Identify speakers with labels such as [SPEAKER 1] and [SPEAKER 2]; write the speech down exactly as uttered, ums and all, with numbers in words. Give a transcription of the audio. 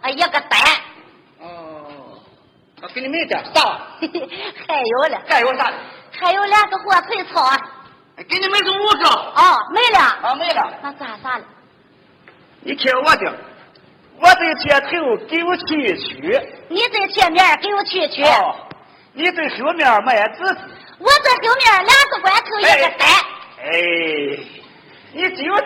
[SPEAKER 1] 啊，一个单。
[SPEAKER 2] 哦，我给你买点啥？
[SPEAKER 1] 还有了，
[SPEAKER 2] 还有啥？
[SPEAKER 1] 还有两个火腿草。
[SPEAKER 2] 给你买个五个。
[SPEAKER 1] 哦，没了。
[SPEAKER 2] 啊，没了。
[SPEAKER 1] 那咋啥了？
[SPEAKER 2] 你听我的，我在前头给我去一去。
[SPEAKER 1] 你在前面给我去一去。
[SPEAKER 2] 哦，你在后面买子。
[SPEAKER 1] 我在后面两个关头一个单。
[SPEAKER 2] 哎，你只有